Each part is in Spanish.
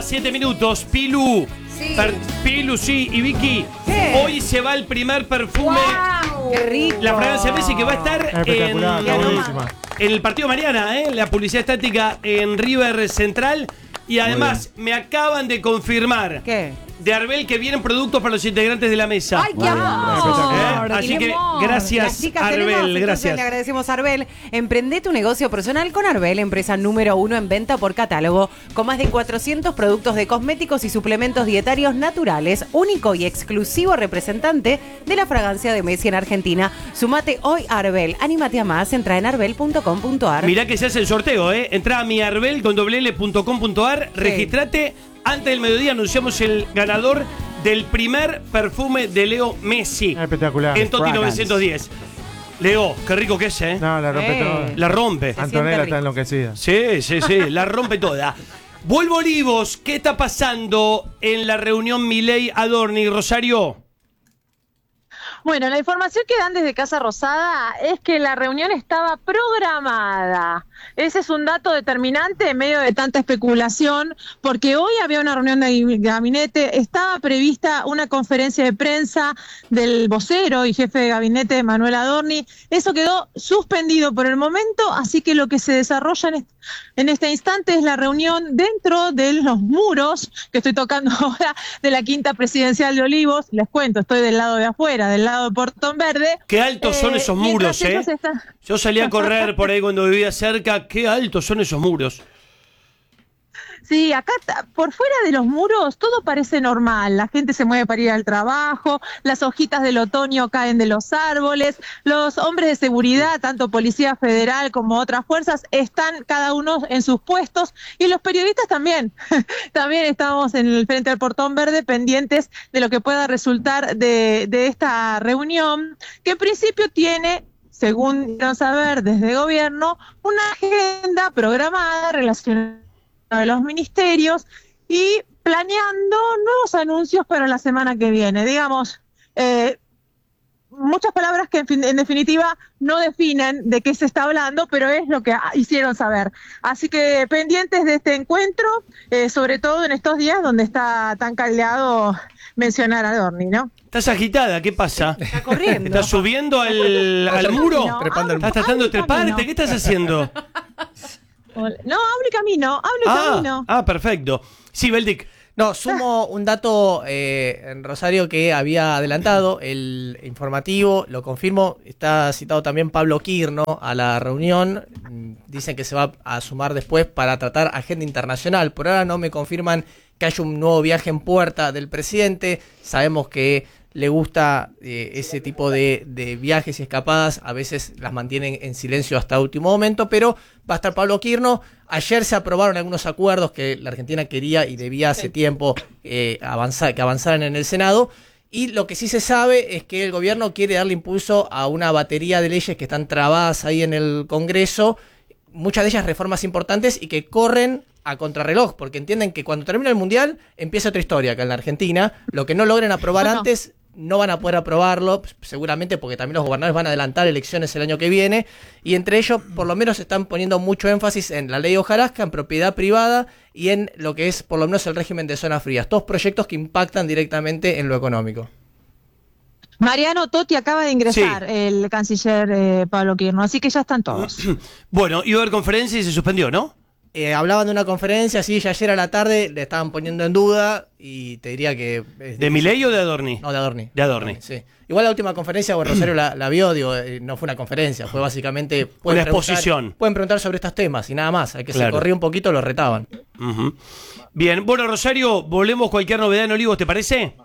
7 minutos. Pilu. Sí. Pilu, sí. Y Vicky, ¿Qué? hoy se va el primer perfume. ¡Wow! ¡Qué rico! La fragancia Messi que va a estar Espectacular, está buenísima. en el partido mañana, la publicidad estática en River Central. Y además me acaban de confirmar ¿Qué? de Arbel que vienen productos para los integrantes de la mesa. ¡Ay, qué amor! Así ¡Qué que amor! gracias, Las chicas Arbel, tenemos, entonces gracias. Le agradecemos a Arbel. Emprende tu negocio personal con Arbel, empresa número 1 en venta por catálogo, con más de 400 productos de cosméticos y suplementos dietarios naturales, único y exclusivo representante de la fragancia de Messi en Argentina. Sumate hoy a Arbel. Anímate a más, entra en arbel.com.ar. Mirá que se hace el sorteo, Entrá a miarbel.com.ar, registrate. Antes del mediodía anunciamos el ganador del primer perfume de Leo Messi. Espectacular. En Toti Fragrance. 910. Leo, qué rico que es, No, la rompe toda. La rompe. Se Antonella siente está rico. enloquecida. Sí, la rompe toda. Vuelvo Olivos, ¿qué está pasando en la reunión Milei-Adorni, Rosario? Bueno, la información que dan desde Casa Rosada es que la reunión estaba programada. Ese es un dato determinante en medio de tanta especulación, porque hoy había una reunión de gabinete, estaba prevista una conferencia de prensa del vocero y jefe de gabinete Manuel Adorni. Eso quedó suspendido por el momento, así que lo que se desarrolla en este instante es la reunión dentro de los muros que estoy tocando ahora de la Quinta Presidencial de Olivos. Les cuento, estoy del lado de afuera, del lado de Portón Verde. Qué altos son esos muros, Mientras ellos están- Yo salí a correr por ahí cuando vivía cerca. Qué altos son esos muros. Sí, acá por fuera de los muros todo parece normal, la gente se mueve para ir al trabajo, las hojitas del otoño caen de los árboles, los hombres de seguridad, tanto Policía Federal como otras fuerzas, están cada uno en sus puestos y los periodistas también. También estamos en el frente del Portón Verde pendientes de lo que pueda resultar de esta reunión, que en principio tiene, según no saber desde gobierno, una agenda programada relacionada de los ministerios y planeando nuevos anuncios para la semana que viene. Digamos, muchas palabras que en definitiva no definen de qué se está hablando, pero es lo que hicieron saber. Así que pendientes de este encuentro, sobre todo en estos días donde está tan caldeado mencionar a Adorni, ¿no? Estás agitada, ¿qué pasa? Está corriendo. ¿Estás subiendo al muro? No, ¿Estás tratando de treparte? camino. ¿Qué estás haciendo? No, hablo y camino, camino. Perfecto. Sí, Beldic. No, sumo un dato, Rosario, que había adelantado, el informativo, lo confirmo, está citado también Pablo Quirno a la reunión, dicen que se va a sumar después para tratar agenda internacional, por ahora no me confirman que haya un nuevo viaje en puerta del presidente, sabemos que le gusta ese tipo de viajes y escapadas, a veces las mantienen en silencio hasta último momento, pero va a estar Pablo Quirno. Ayer se aprobaron algunos acuerdos que la Argentina quería y debía hace tiempo que avanzaran en el Senado, y lo que sí se sabe es que el gobierno quiere darle impulso a una batería de leyes que están trabadas ahí en el Congreso, muchas de ellas reformas importantes y que corren a contrarreloj, porque entienden que cuando termina el Mundial empieza otra historia acá en la Argentina, lo que no logren aprobar antes no van a poder aprobarlo, seguramente porque también los gobernadores van a adelantar elecciones el año que viene, y entre ellos por lo menos están poniendo mucho énfasis en la ley de hojarasca, en propiedad privada y en lo que es por lo menos el régimen de zonas frías, todos proyectos que impactan directamente en lo económico. Mariano Totti acaba de ingresar, el canciller Pablo Quirno, así que ya están todos. Bueno, iba a haber conferencia y se suspendió, ¿no? Hablaban de una conferencia, sí, ya ayer a la tarde le estaban poniendo en duda y te diría que... ¿De Milei o de Adorni? No, de Adorni. De Adorni. Sí. Igual la última conferencia, bueno, Rosario la vio, digo, no fue una conferencia, fue básicamente... Una exposición. Pueden preguntar sobre estos temas y nada más, al que Claro. se corría un poquito lo retaban. Ujú. Bien, bueno, Rosario, volvemos cualquier novedad en Olivos, ¿te parece?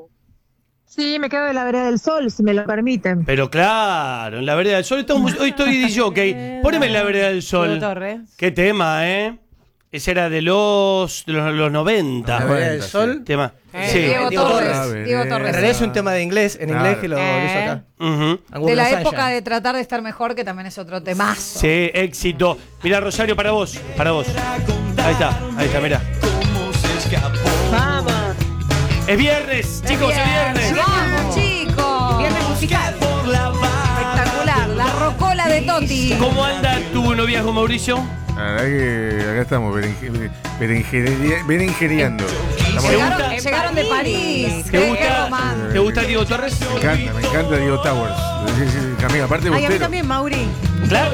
Sí, me quedo de la vereda del sol, si me lo permiten. Pero claro, en la vereda del sol. Hoy estoy DJ. Poneme en la vereda del sol. Diego Torres. Qué tema, ¿eh? Ese era de los 90. La vereda del sol. Tema. Sí. Diego Diego Torres. Torres. Diego En Torres. realidad es un tema de inglés, en Claro. inglés que lo hizo acá. Ujú. Anguro De la Sunshine. época de tratar de estar mejor, que también es otro temazo. Sí, éxito. Mirá, Rosario, para vos. Ahí está, mirá. Vamos. Es viernes, chicos, es viernes. ¡Vamos, chicos! Viernes musical. Espectacular. La rocola de Toti. ¿Cómo anda tu noviazgo, Mauricio? La verdad que acá estamos berenjeneando. Llegaron de París. ¿Te Qué gusta, romántico. ¿Te gusta Diego Torres? Me encanta Diego Towers. Amiga, aparte Ay, a mí bostero. también, Mauri. Claro.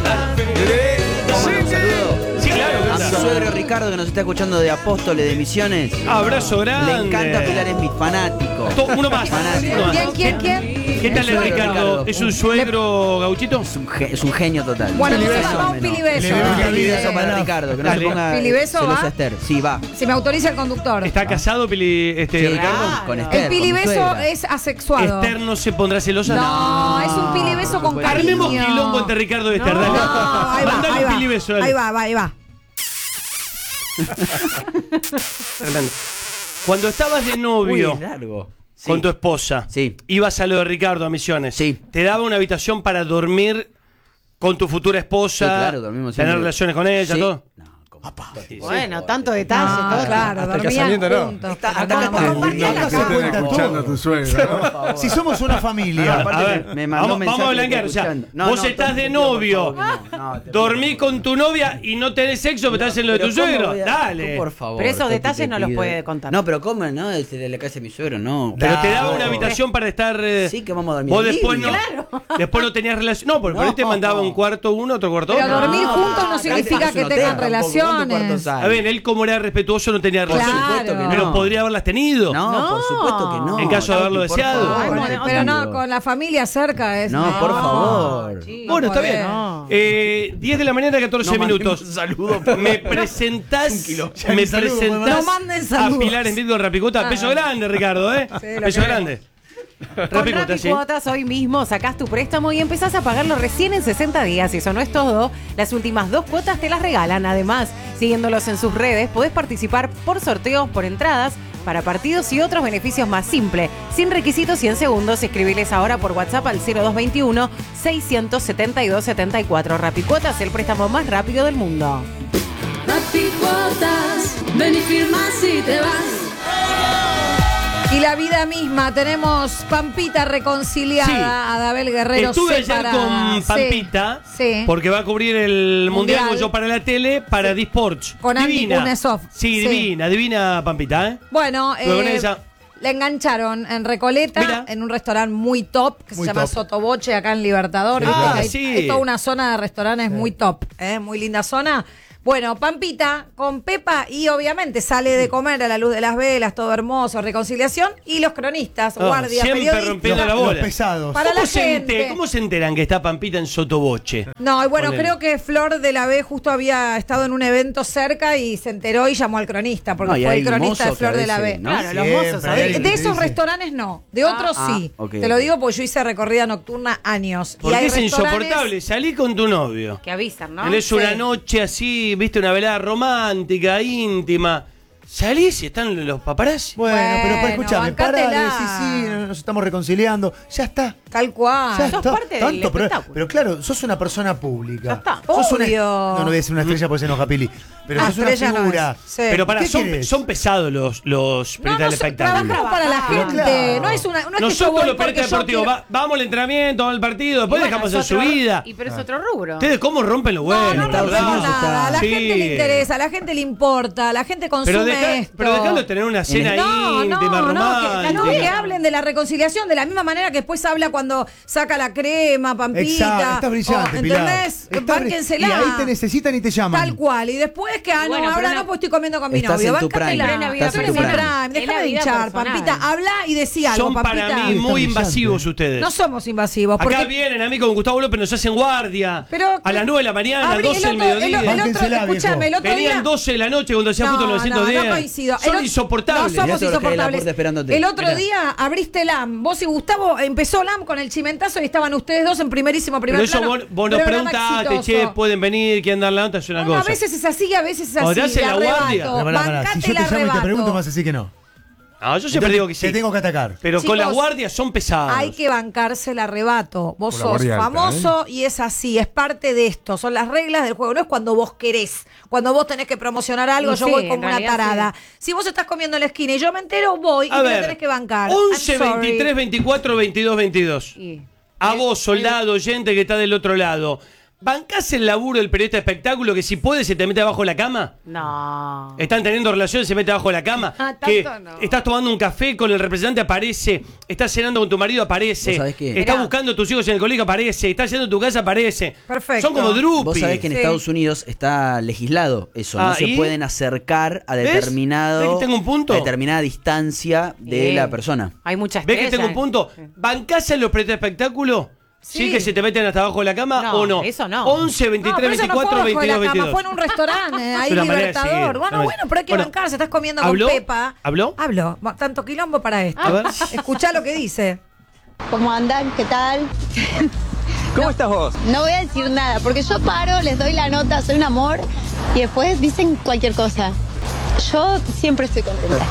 Sí, claro. A mi suegro Ricardo, que nos está escuchando de Apóstoles de Misiones. Abrazo grande. Le encanta Pilar, es mi fanático. Uno más. Fanático. Uno más. ¿Quién? ¿Qué tal el Un suegro, Ricardo? Ricardo. ¿Es un suegro gauchito? Es un genio total. Bueno, Un entonces fenómeno. va un pilibeso. Un pilibeso para Ricardo, que no Dale. se ponga ¿Pilibeso celosa va? Esther. Sí, va. Si me autoriza el conductor. ¿Está casado Sí, Ricardo? con Esther. El pilibeso con mi suegra. es asexuado. ¿Esther no se pondrá celosa? No, es un pilibeso con cariño. Armemos quilombo entre Ricardo y Esther. No, Dale. ahí va, Mandale ahí un va. pilibeso, dale. Ahí va. Tremendo. Cuando estabas de novio Uy, largo. Sí. con tu esposa, Sí. ibas a lo de Ricardo a Misiones. Sí. ¿Te daba una habitación para dormir con tu futura esposa? Sí, claro, dormimos ¿Tener siempre. relaciones con ella, Sí. todo? No, como Bueno, tanto detalle. No, todo. claro, Hasta el dormían casamiento no. juntos. Acá Vamos. está. Compartían la Se cama. están escuchando a tu suegra, ¿no? Si somos una familia. A ver, me mandó vamos, mensaje vamos a que blanquear. está O sea, escuchando. No, vos no, estás de por favor, novio, por favor, no, te dormís pido. con tu novia y no tenés sexo, pero estás en lo de tu Pero ¿cómo suegro. voy a- Dale. Por favor. Pero esos Toti, detalles te no los pido. puede contar. No, pero ¿cómo? No, desde la casa de mi suegro, no. Pero te daba No. una habitación para estar. Sí, que vamos a dormir Vos en después living. no. Después no tenías relación. No, porque por ahí te No. mandaba un cuarto uno, otro cuarto Pero otro. dormir juntos no acá significa es que un tengan hotel tampoco. ¿Cuántos relaciones. cuartos hay? A ver, él como era respetuoso no tenía relación. Claro. Por supuesto que no. Pero podría haberlas tenido. No, por supuesto que no. En caso de haberlo Tati, por deseado. favor. Ay, Pero bueno, pero no, cambio. con la familia cerca es. No, por favor. Bueno, está bien. No. 10 de la mañana, 14 No minutos. manden un saludo. Me presentás. Ya Me ni saludo, presentás no manden a saludos. Pilar Smith con Rapicota. Peso grande, Ricardo, ¿eh? Sí, lo Peso queremos. grande. Con Rapicota, sí. Rapicuotas hoy mismo sacás tu préstamo y empezás a pagarlo recién en 60 días. Y eso no es todo. Las últimas 2 cuotas te las regalan. Además, siguiéndolos en sus redes, podés participar por sorteos por entradas para partidos y otros beneficios más simples. Sin requisitos y en segundos, escribiles ahora por WhatsApp al 0221-672-74. Rapicuotas, el préstamo más rápido del mundo. Rapicuotas, ven y firmas y te vas. Y la vida misma, tenemos Pampita reconciliada, Sí. a Adabel Guerrero Estuve ayer separada. con Sí, Pampita sí. porque va a cubrir el Mundial Mundial. con Yo para la tele para D-Sports. Con Andy Divina. Kuznetsov. Sí, Sí. divina Pampita, ¿eh? Bueno, Luego con ella. la engancharon en Recoleta, Mira. en un restaurante muy top, que Muy se llama top. Sotoboche, acá en Libertador. Sí, ¿viste? claro. Hay, Sí. hay toda una zona de restaurantes muy top, muy linda zona. Bueno, Pampita con Pepa y obviamente sale de comer a la luz de las velas, todo hermoso, reconciliación. Y los cronistas, guardias, siempre periodistas. rompiendo la Los bola. pesados. Para ¿Cómo la se gente. ¿Cómo se enteran que está Pampita en Sotoboche? No, y bueno, Ponele. creo que Flor de la B justo había estado en un evento cerca y se enteró y llamó al cronista, porque No, y fue hay el cronista de mozo que Flor a de la B. veces, ¿no? Claro, los Siempre, mozos, hay ¿sabés? alguien De que esos dice. restaurantes no, de otros sí. ok, Te lo ok. digo porque yo hice recorrida nocturna años. Y Porque hay es restaurantes- insoportable. Salí con tu novio. Que avisan, ¿no? Tenés Sí. una noche así, viste, una velada romántica, íntima. Salís y están los paparazzi. Bueno, pero Bueno, escúchame, para de bancátela. decir sí, nos estamos reconciliando. Ya está. Tal cual. Ya sos está. parte del espectáculo. Pero claro, sos una persona pública. Ya está. Sos una, Obvio. no voy a decir una estrella porque se enoja Pili. Pero sos una Estrella no figura. es. Sí. Pero para, ¿Qué son querés? pesados los no, periodistas del espectáculo. trabajamos para la Pero gente. claro. No es una, no es que yo Nosotros voy los porque periodistas yo deportivos quiero- vamos al entrenamiento, vamos al partido, después Y bueno, dejamos es en su otro- vida. Pero es otro rubro. Ustedes cómo rompen los huevos, No, no Estados ¿verdad? rompemos Unidos nada. A la Sí. gente le interesa, a la gente le importa, a la gente consume esto. pero dejalo de tener una cena No, íntima, no, romántica. no, que hablen de la reconciliación de la misma manera que después habla cuando saca la crema, Pampita. Exacto, estás brillante, Pilar. ¿Entendés? Estás Bánquensela. Y ahí te necesitan y te llaman. Tal cual. Y después que, Y bueno, no, pero ahora una- no, pues estoy comiendo con mi Estás novio. en tu Báncatela. prime. Estás Tú en eres tu mi prime. prime. Es Déjame la de vida hinchar, personal. Pampita. Habla y decía algo, Son para Pampita. mí Está muy brillante. invasivos ustedes. No somos invasivos. Acá Porque vienen a mí con Gustavo López, nos hacen guardia. Pero- a las 9 de la mañana, Abrí- 12 del el otro- mediodía. el otro, Bánquensela, escúchame, el otro día. Venían 12 de la noche cuando hacía fútbol 910. No coincido. Son insoportables. No somos Mirá todo lo que hay en la insoportables. puerta esperándote. El otro Mirá. día abriste LAM. Vos y Gustavo empezó LAM con el chimentazo y estaban ustedes dos en primerísimo primer Pero eso plano. vos nos Programa preguntaste, exitoso. che, pueden venir, quieren dar la nota, es una No, cosa. a veces es así y a veces es Cuando así. te hacen le la guardia. arrebato. Pero pará, pará. Bancate Si yo te el llamo y te arrebato. pregunto, vas a decir que no. No, yo siempre Entonces, digo que sí. Te tengo que atacar. Pero con las Chicos, guardias son pesados. Hay que bancarse el arrebato. Vos Por la sos guardia alta, famoso y es así, es parte de esto. Son las reglas del juego. No es cuando vos querés. Cuando vos tenés que promocionar algo, Y yo sí, voy en como una realidad tarada. Si vos estás comiendo en la esquina y yo me entero, voy y A me lo ver, tenés que bancar. 11, I'm sorry. 23, 24, 22, 22. Y- A vos, soldado, oyente que está del otro lado. ¿Bancás el laburo del periodista de espectáculo que si puede se te mete abajo de la cama? No. Están teniendo relaciones, se mete abajo de la cama. Tanto que no. estás tomando un café con el representante, aparece. Estás cenando con tu marido, aparece. ¿Vos sabés qué? Estás Mirá. buscando a tus hijos en el colegio, aparece. Estás yendo a tu casa, aparece. Perfecto. Son como drupis. Vos sabés que en Sí. Estados Unidos está legislado eso. No se ¿y? pueden acercar a ¿Ves? determinado, ¿Ves que tengo un punto? a determinada distancia de Sí. la persona. Hay mucha ¿Ves estrella. que tengo un punto? ¿Bancás en los periodistas de espectáculo? ¿Sí? que se te meten hasta abajo de la cama No, o no? eso no. 11, 23, pero eso no 24, fue abajo de 22, la cama, 22. fue en un restaurante, ahí Es una manera de Libertador. seguir, Bueno, una bueno, pero hay que Bueno, bancarse, estás comiendo ¿habló? con Pepa. ¿Habló? Habló. Tanto quilombo para esto. A ver. Escuchá lo que dice. ¿Cómo andan? ¿Qué tal? ¿Cómo estás vos? No voy a decir nada, porque yo paro, les doy la nota, soy un amor, y después dicen cualquier cosa. Yo siempre estoy contenta.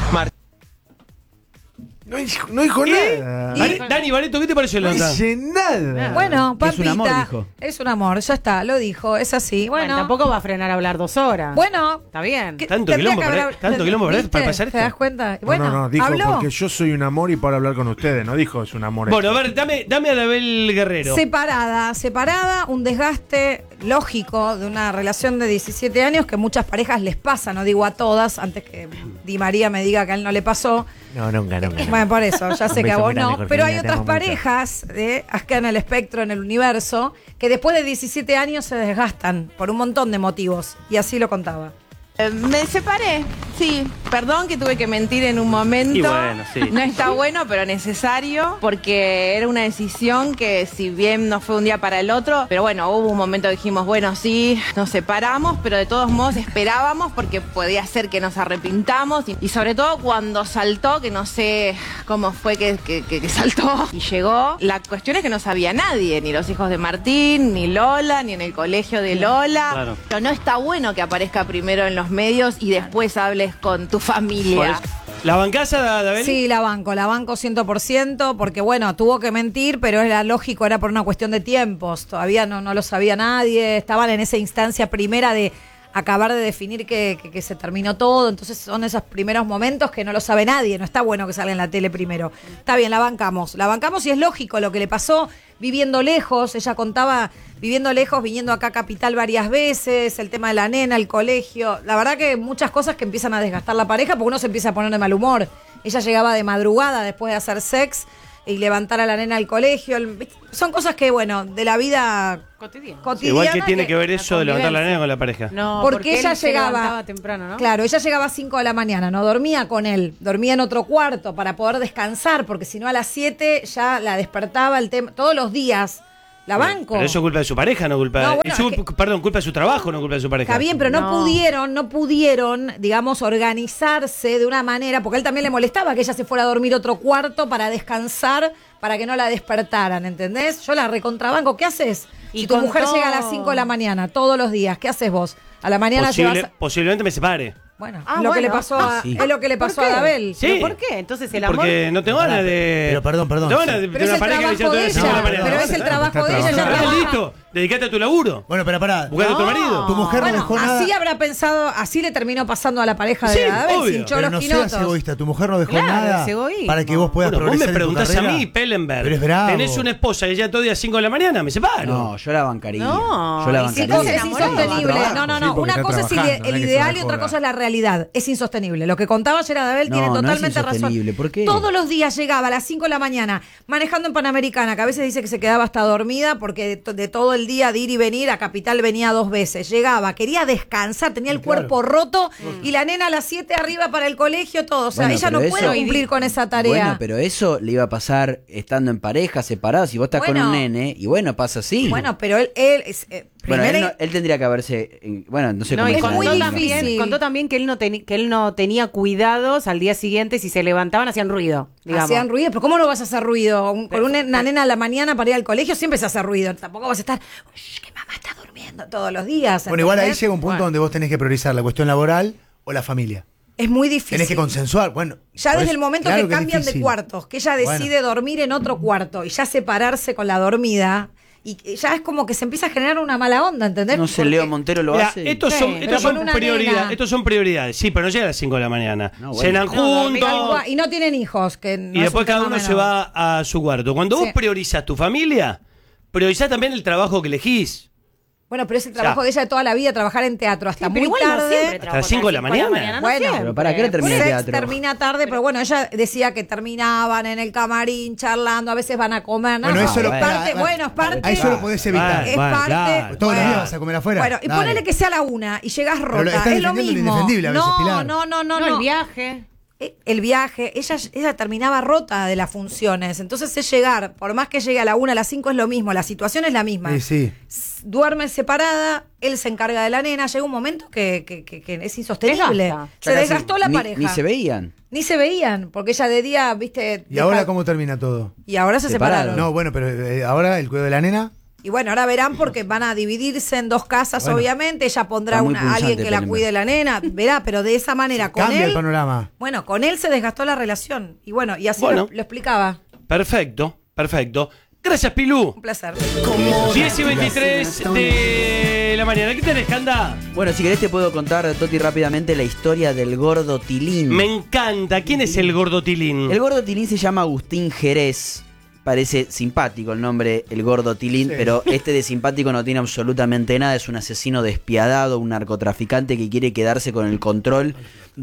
No dijo nada. Dani Barreto, ¿qué te pareció la No nota? dice nada. Bueno, Es un Pampita. amor, dijo. Es un amor, ya está, lo dijo, es así. Bueno, Bueno, tampoco va a frenar a hablar 2 horas. Bueno. Está bien. ¿qué- Tanto tendría quilombo que para- haber- tanto quilombo para ¿Viste? pasar esto. ¿Te das cuenta? Bueno, no, dijo habló. porque yo soy un amor y para hablar con ustedes. No dijo es un amor. Bueno, a ver, dame a Anabel Guerrero. Separada, un desgaste lógico de una relación de 17 años que muchas parejas les pasa, no digo a todas, antes que Di María me diga que a él no le pasó. No, nunca. Bueno, por eso, ya sé Un que a beso vos muy grande, no, Jorgelina, pero hay te otras amo mucho. parejas acá en el espectro, en el universo, que después de 17 años se desgastan por un montón de motivos, y así lo contaba. Me separé, sí. Perdón que tuve que mentir en un momento. Y bueno, sí. No está bueno, pero necesario, porque era una decisión que si bien no fue un día para el otro, pero bueno, hubo un momento que dijimos, bueno, sí, nos separamos, pero de todos modos esperábamos porque podía ser que nos arrepintamos y sobre todo cuando saltó, que no sé cómo fue que saltó y llegó, la cuestión es que no sabía nadie, ni los hijos de Martín, ni Lola, ni en el colegio de Lola. Claro. Pero no está bueno que aparezca primero en los medios y después hables con tu familia. ¿La bancasa, Anabel? Sí, la banco 100%, porque bueno, tuvo que mentir, pero era lógico, era por una cuestión de tiempos, todavía no lo sabía nadie, estaban en esa instancia primera de acabar de definir que se terminó todo, entonces son esos primeros momentos que no lo sabe nadie, no está bueno que salga en la tele primero. Está bien, la bancamos y es lógico lo que le pasó viviendo lejos, ella contaba viviendo lejos, viniendo acá a Capital varias veces, el tema de la nena, el colegio, la verdad que muchas cosas que empiezan a desgastar la pareja porque uno se empieza a poner de mal humor. Ella llegaba de madrugada después de hacer sex y levantar a la nena al colegio, son cosas que bueno, de la vida cotidiana. Igual que tiene que ver eso de levantar la nena con la pareja. No, porque ella él se llegaba levantaba temprano, ¿no? Claro, ella llegaba a 5 de la mañana, no dormía con él, dormía en otro cuarto para poder descansar, porque si no a las 7 ya la despertaba el tema, todos los días. La banco. Pero eso es culpa de su pareja, no culpa No, bueno, perdón, culpa de su trabajo, no culpa de su pareja. Está bien, pero no pudieron, digamos, organizarse de una manera, porque a él también le molestaba que ella se fuera a dormir a otro cuarto para descansar, para que no la despertaran, ¿entendés? Yo la recontrabanco. ¿Qué haces? Y Si tu mujer contó- llega a las 5 de la mañana, todos los días, ¿qué haces vos? A la mañana llevas... Posiblemente me separe. Bueno, Ah, lo que bueno. le pasó a, sí. es lo que le ¿Por pasó a qué? Adabel. Sí. ¿Pero por qué? Entonces el amor... Porque no tengo ganas de. Pero perdón. No tengo ganas de Pero tener es una el pareja que trabajo de ya todo ella, mañana. pero es el trabajo de ella, ella Ah, trabaja. listo. Dedicate a tu laburo. Bueno, pero pará. Buscate a tu marido. Tu mujer no Bueno, dejó nada. así habrá pensado, así le terminó pasando a la pareja de Sí, Adabel, obvio. se hinchó Pero los no quinotos. seas egoísta. Tu mujer no dejó Claro, nada es egoísmo. para que vos puedas Bueno, vos progresar me en tu preguntás a carrera. mí, Pellenberg. Pero es bravo. Tenés una esposa y ella todo día a 5 de la mañana, me separo. No, yo la bancaría. No, yo la y si bancaría. estás Es enamorado, insostenible. trabajo, No, sí, porque una está cosa es trabajando, el no es que se ideal la y otra joda. cosa es la realidad. Es insostenible. Lo que contaba ayer Adabel tiene No, no es totalmente razón. insostenible. ¿Por qué? Todos los días llegaba a las 5 de la mañana manejando en Panamericana, que a veces dice que se quedaba hasta dormida porque de todo el día de ir y venir a Capital venía 2 veces. Llegaba, quería descansar, tenía el cuerpo roto y la nena a las 7 arriba para el colegio, todo. O sea, Bueno, ella no pero puede eso- cumplir con esa tarea. Bueno, pero eso le iba a pasar estando en pareja, separados. Si vos estás con Bueno. un nene, y bueno, pasa así. Bueno, pero él es, Bueno, primero- él tendría que haberse. Bueno, no sé No, cómo y se muy contó llama. difícil. contó también que él no tenía cuidados al día siguiente, si se levantaban hacían ruido, digamos. Hacían ruido, pero ¿cómo no vas a hacer ruido? Con una nena a la mañana para ir al colegio siempre se hace ruido. Tampoco vas a estar, "Uy, que mamá está durmiendo todos los días". Bueno, igual ahí ¿entendés? llega un punto donde vos tenés que priorizar la cuestión laboral o la familia. Es muy difícil. Tenés que consensuar. Bueno, Ya por desde eso- el momento claro que es cambian de difícil. cuartos, que ella decide dormir en otro cuarto y ya separarse con la dormida, y ya es como que se empieza a generar una mala onda, ¿entendés? No sé, Porque- Leo Montero lo Mirá, hace. estos Sí, son, pero estos con son una prioridades. nena. Estos son prioridades. Sí, pero no llega a las 5 de la mañana. No, bueno. Cenan No, juntos. tal cual, y no tienen hijos. Que no Y es después un cada tema uno se menor. va a su cuarto. Cuando vos Sí. priorizás tu familia, priorizás también el trabajo que elegís. Bueno, pero es el trabajo de ella de toda la vida, trabajar en teatro hasta muy tarde. Hasta las 5 de la mañana. Bueno, pero ¿para qué hora termina el teatro? Termina tarde, pero bueno, ella decía que terminaban en el camarín charlando, a veces van a comer. Bueno, eso es parte. Bueno, es parte. Ahí eso lo podés evitar. Es parte. Claro. Todos los días vas a comer afuera. Bueno, y Dale. ponele que sea a la 1 y llegas Pero rota. estás Es lo defendiendo lo mismo. indefendible a veces, Pilar. No, el viaje. El viaje, ella terminaba rota de las funciones. Entonces es llegar, por más que llegue a la 1, a las 5 es lo mismo, la situación es la misma. Sí. Duerme separada, él se encarga de la nena, llega un momento que es insostenible. Desgasta. Se desgastó la pareja. Ni se veían. Ni se veían, porque ella de día, viste... ¿Y ahora cómo termina todo? Y ahora se separaron. No, bueno, pero ahora el cuidado de la nena. Y bueno, ahora verán porque van a dividirse en 2 casas, Bueno, obviamente. Ella pondrá está muy a alguien punzante, que la Pelenberg. cuide la nena. Verá, pero de esa manera, con Cambia él... el panorama. Bueno, con él se desgastó la relación. Y bueno, y así Bueno. lo explicaba. Perfecto. Gracias, Pilú. Un placer. 10:23 de la mañana. ¿Qué tenés, Canda? Bueno, si querés te puedo contar, Toti, rápidamente la historia del gordo Tilín. Me encanta. ¿Quién es el gordo Tilín? El gordo Tilín se llama Agustín Jerez. Parece simpático el nombre, el gordo Tilín, Sí. pero este de simpático no tiene absolutamente nada. Es un asesino despiadado, un narcotraficante que quiere quedarse con el control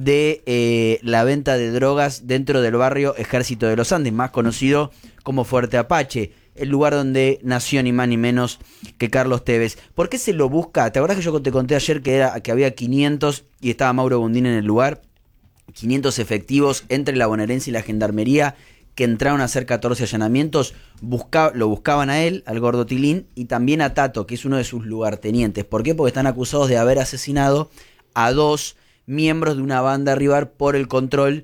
de la venta de drogas dentro del barrio Ejército de los Andes, más conocido como Fuerte Apache, el lugar donde nació ni más ni menos que Carlos Tevez. ¿Por qué se lo busca? ¿Te acordás que yo te conté ayer que había 500 y estaba Mauro Bundín en el lugar? 500 efectivos entre la bonaerense y la gendarmería que entraron a hacer 14 allanamientos, lo buscaban a él, al gordo Tilín, y también a Tato, que es uno de sus lugartenientes. ¿Por qué? Porque están acusados de haber asesinado a 2 miembros de una banda rival por el control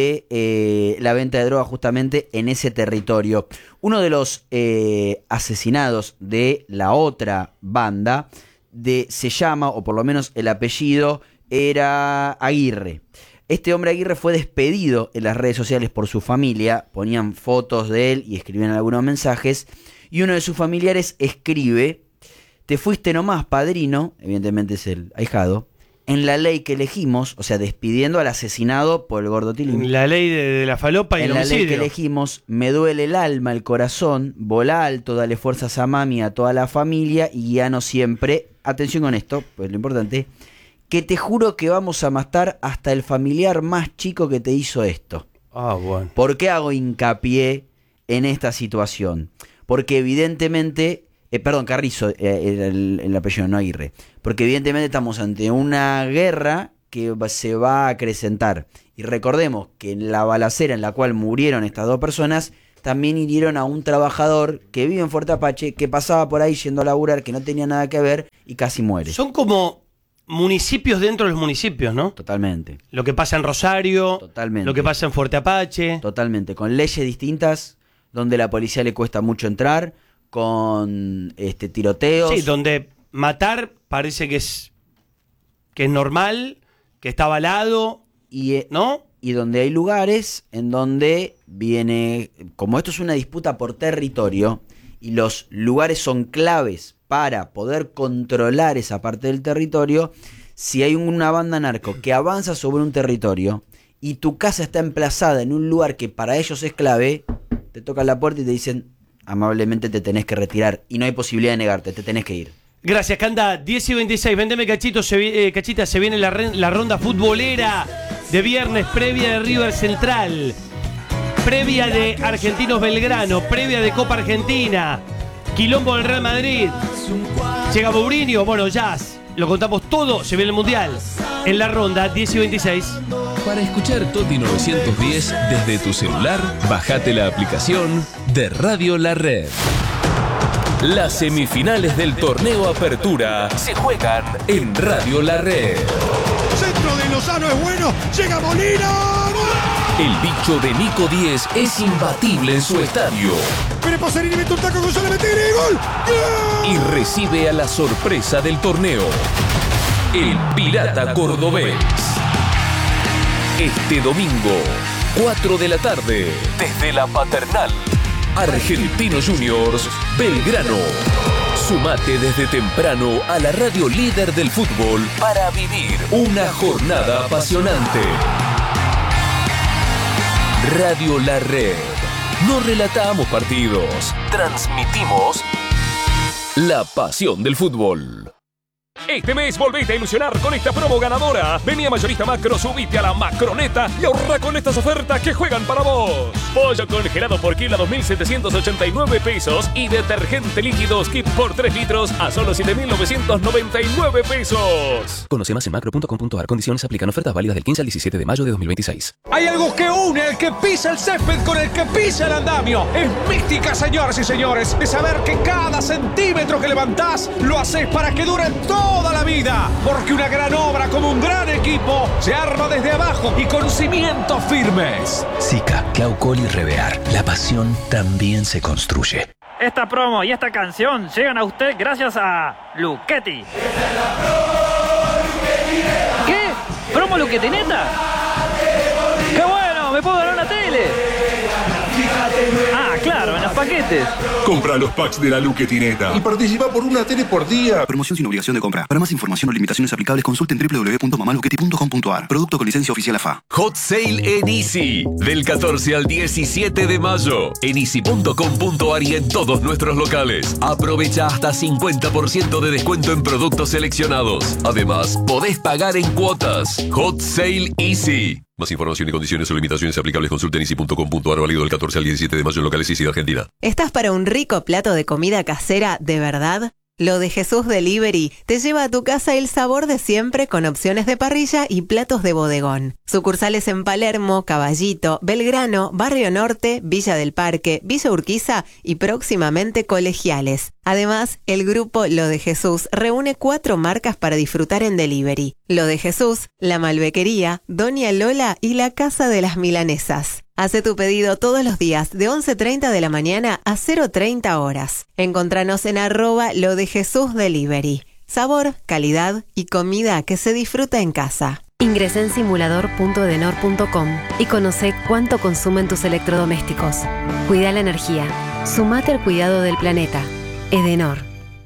de la venta de droga justamente en ese territorio. Uno de los asesinados de la otra banda se llama, o por lo menos el apellido, era Aguirre. Este hombre Aguirre fue despedido en las redes sociales por su familia, ponían fotos de él y escribían algunos mensajes, y uno de sus familiares escribe: te fuiste nomás, padrino, evidentemente es el ahijado, en la ley que elegimos, o sea, despidiendo al asesinado por el gordo Tilín. La ley de la falopa y el En la ley que homicidio. elegimos, me duele el alma, el corazón, volá alto, dale fuerzas a mami, a toda la familia y guíanos siempre. Atención con esto, pues lo importante, que te juro que vamos a matar hasta el familiar más chico que te hizo esto. Ah, bueno. ¿Por qué hago hincapié en esta situación? Porque evidentemente, Carrizo, el apellido, no Aguirre. Porque evidentemente estamos ante una guerra que se va a acrecentar. Y recordemos que en la balacera en la cual murieron estas 2 personas, también hirieron a un trabajador que vive en Fuerte Apache, que pasaba por ahí yendo a laburar, que no tenía nada que ver y casi muere. Son como municipios dentro de los municipios, ¿no? Totalmente. Lo que pasa en Rosario, Totalmente. lo que pasa en Fuerte Apache. Totalmente, con leyes distintas, donde a la policía le cuesta mucho entrar, con tiroteos. Sí, donde matar parece que es normal, que está avalado, ¿no? Y donde hay lugares en donde viene, como esto es una disputa por territorio, y los lugares son claves para poder controlar esa parte del territorio, si hay una banda narco que avanza sobre un territorio y tu casa está emplazada en un lugar que para ellos es clave, te tocan la puerta y te dicen amablemente te tenés que retirar y no hay posibilidad de negarte, te tenés que ir. Gracias, Canda. 10:26. Vendeme cachito, cachita. Se viene la ronda futbolera de viernes, previa de River Central, previa de Argentinos Belgrano, previa de Copa Argentina, quilombo del Real Madrid. Llega Mourinho, bueno, Jazz. Lo contamos todo. Se viene el Mundial en la ronda 10:26. Para escuchar Toti 910 desde tu celular, bajate la aplicación de Radio La Red. Las semifinales del torneo Apertura se juegan en Radio La Red. Centro de Lozano es bueno, llega Molina. El bicho de Nico 10 es imbatible en su estadio. Viene Pasarini, mete un taco, González mete y gol. Y recibe a la sorpresa del torneo, el Pirata Cordobés. Este domingo, 4 de la tarde, desde la Paternal, Argentinos Juniors, Belgrano. Sumate desde temprano a la radio líder del fútbol para vivir una jornada apasionante. Radio La Red. No relatamos partidos, transmitimos la pasión del fútbol. Este mes volvete a ilusionar con esta promo ganadora. Vení a Mayorista Macro, subite a la Macroneta y ahorra con estas ofertas que juegan para vos. Pollo congelado por kilo a 2.789 pesos y detergente líquido Skip por 3 litros a solo 7.999 pesos. Conoce más en macro.com.ar. Condiciones aplican. Ofertas válidas del 15 al 17 de mayo de 2026. Hay algo que une al que pisa el césped con el que pisa el andamio. Es mística, señoras y señores, de saber que cada centímetro que levantás lo haces para que dure toda la vida. Porque una gran obra como un gran equipo se arma desde abajo y con cimientos firmes. Sica, Claucol y Revear. La pasión también se construye. Esta promo y esta canción llegan a usted gracias a Luchetti. ¿Qué? ¿Promo Luchetti neta? ¡Qué bueno! ¡Me puedo ganar una tele! Ah, claro, en los paquetes. Compra los packs de la Luchetineta y participa por una tele por día. Promoción sin obligación de compra. Para más información o limitaciones aplicables, consulten www.mamaluchetti.com.ar. Producto con licencia oficial AFA. Hot Sale en Easy. Del 14 al 17 de mayo. En easy.com.ar y en todos nuestros locales. Aprovecha hasta 50% de descuento en productos seleccionados. Además, podés pagar en cuotas. Hot Sale Easy. Más información y condiciones o limitaciones aplicables, consulten easy.com.ar, válido del 14 al 17 de mayo en locales Easy de Argentina. ¿Estás para un rico plato de comida casera de verdad? Lo de Jesús Delivery te lleva a tu casa el sabor de siempre con opciones de parrilla y platos de bodegón. Sucursales en Palermo, Caballito, Belgrano, Barrio Norte, Villa del Parque, Villa Urquiza y próximamente Colegiales. Además, el grupo Lo de Jesús reúne 4 marcas para disfrutar en delivery. Lo de Jesús, La Malbequería, Doña Lola y La Casa de las Milanesas. Hace tu pedido todos los días de 11:30 de la mañana a 0:30 horas. Encontranos en @LoDeJesusDelivery. Sabor, calidad y comida que se disfruta en casa. Ingresa en simulador.edenor.com y conoce cuánto consumen tus electrodomésticos. Cuida la energía. Sumate al cuidado del planeta. Edenor.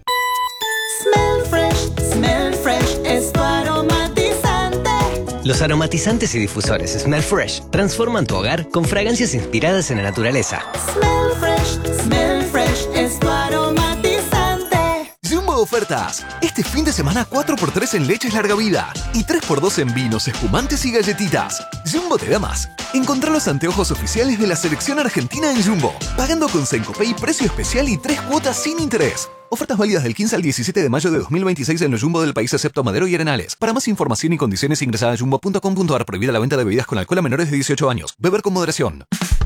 Smell Fresh es tu aromatizante. Los aromatizantes y difusores Smell Fresh transforman tu hogar con fragancias inspiradas en la naturaleza. Smell Fresh es tu aromatizante. Jumbo ofertas. Este fin de semana 4x3 en leches larga vida y 3x2 en vinos, espumantes y galletitas. Jumbo te da más. Encontrá los anteojos oficiales de la selección argentina en Jumbo, pagando con Sencopay precio especial y 3 cuotas sin interés. Ofertas válidas del 15 al 17 de mayo de 2026 en los Jumbo del país excepto Madero y Arenales. Para más información y condiciones ingresada a jumbo.com.ar. Prohibida la venta de bebidas con alcohol a menores de 18 años. Beber con moderación.